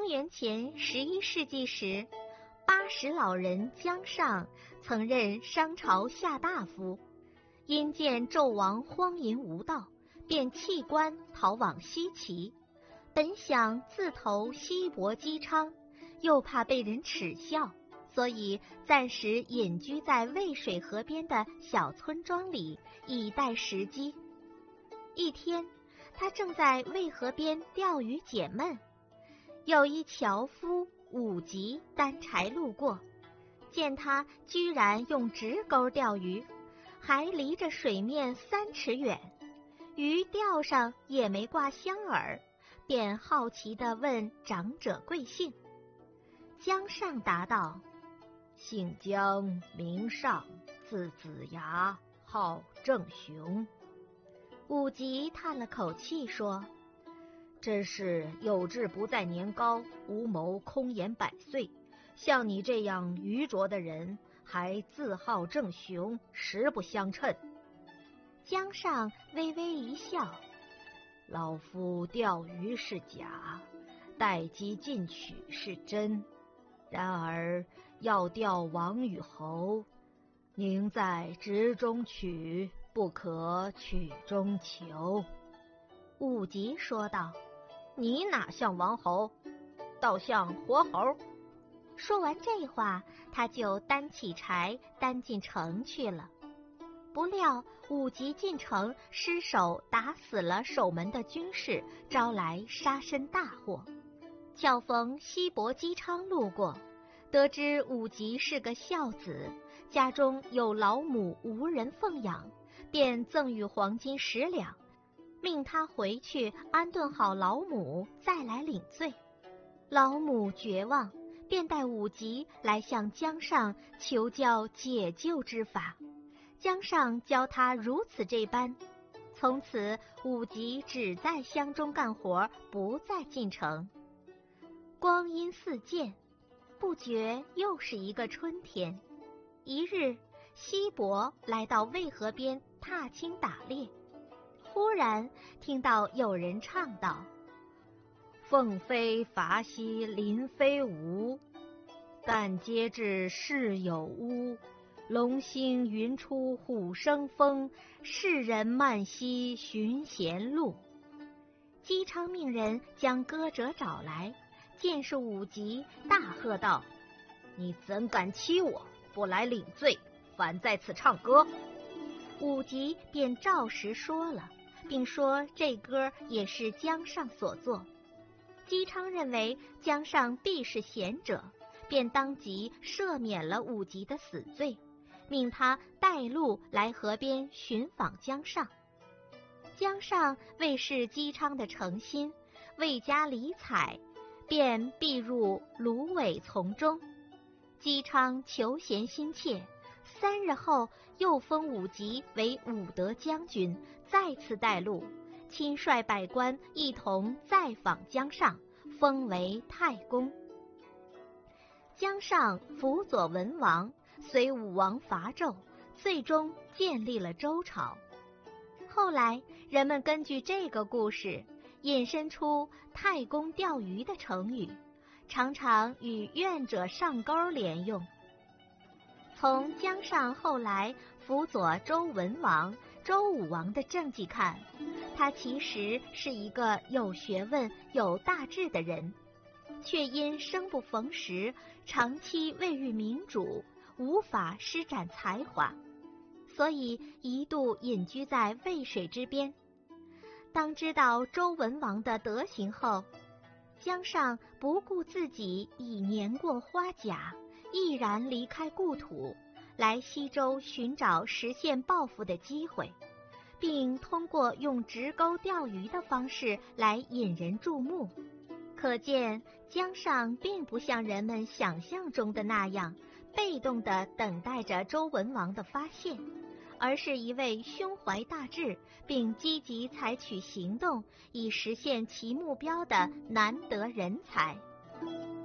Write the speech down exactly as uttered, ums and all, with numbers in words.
公元前十一世纪时，八十老人姜尚曾任商朝下大夫，因见纣王荒淫无道，便弃官逃往西岐。本想自投西伯姬昌，又怕被人耻笑，所以暂时隐居在渭水河边的小村庄里，以待时机。一天，他正在渭河边钓鱼解闷，有一樵夫武吉担柴路过，见他居然用直钩钓鱼，还离着水面三尺远，鱼钓上也没挂香饵，便好奇地问长者贵姓。姜尚答道：姓姜，名尚，字子牙，号正雄。武吉叹了口气说：真是有志不在年高，无谋空言百岁。像你这样愚拙的人，还自号正雄，实不相称。姜尚微微一笑：老夫钓鱼是假，待机进取是真。然而要钓王与侯，宁在直中取，不可曲中求。武吉说道：你哪像王侯，倒像活猴。说完这话，他就担起柴担进城去了。不料武吉进城，失手打死了守门的军士，招来杀身大祸。巧逢西伯姬昌路过，得知武吉是个孝子，家中有老母无人奉养，便赠予黄金十两，命他回去安顿好老母，再来领罪。老母绝望，便带武吉来向姜尚求教解救之法。姜尚教他如此这般，从此武吉只在乡中干活，不再进城。光阴似箭，不觉又是一个春天。一日，西伯来到渭河边踏青打猎，忽然听到有人唱道：凤飞伐兮林飞舞，但皆至室有屋。龙兴云出虎生风，世人慢兮寻贤路。姬昌命人将歌者找来，见是武吉，大喝道：你怎敢欺我，不来领罪，反在此唱歌。武吉便照实说了，并说这歌也是姜尚所作。姬昌认为姜尚必是贤者，便当即赦免了武吉的死罪，命他带路来河边寻访姜尚。姜尚为是姬昌的诚心，未加理睬，便避入芦苇丛中。姬昌求贤心切，三日后又封武吉为武德将军，再次带路，亲率百官一同再访姜尚，封为太公。姜尚辅佐文王，随武王伐纣，最终建立了周朝。后来人们根据这个故事引申出太公钓鱼的成语，常常与愿者上钩连用。从姜尚后来辅佐周文王、周武王的政绩看，他其实是一个有学问、有大志的人，却因生不逢时，长期未遇明主，无法施展才华，所以一度隐居在渭水之边。当知道周文王的德行后，姜尚不顾自己已年过花甲，毅然离开故土，来西周寻找实现抱负的机会，并通过用直钩钓鱼的方式来引人注目。可见姜尚并不像人们想象中的那样被动地等待着周文王的发现，而是一位胸怀大志并积极采取行动以实现其目标的难得人才。